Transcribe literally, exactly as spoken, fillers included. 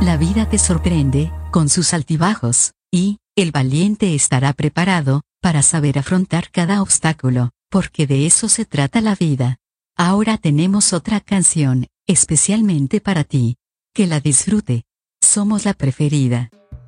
La vida te sorprende, con sus altibajos, y, el valiente estará preparado, para saber afrontar cada obstáculo, porque de eso se trata la vida. Ahora tenemos otra canción, especialmente para ti. Que la disfrute. Somos la preferida.